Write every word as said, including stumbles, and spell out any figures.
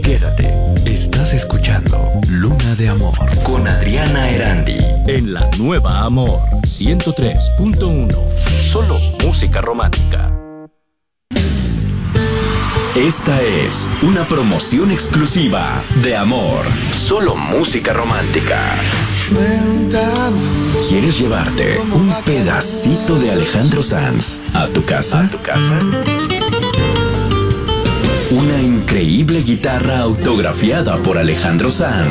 Quédate. Estás escuchando Luna de Amor con Adriana Erandi en la nueva Amor ciento tres punto uno. Solo música romántica. Esta es una promoción exclusiva de Amor. Solo música romántica. ¿Quieres llevarte un pedacito de Alejandro Sanz a tu casa? ¿A tu casa? Una increíble guitarra autografiada por Alejandro Sanz